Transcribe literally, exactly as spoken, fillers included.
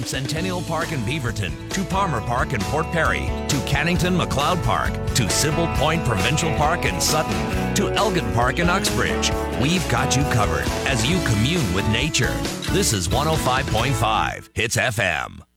From Centennial Park in Beaverton to Palmer Park in Port Perry to Cannington McLeod Park to Sybil Point Provincial Park in Sutton to Elgin Park in Uxbridge, we've got you covered as you commune with nature. This is one oh five point five Hits F M.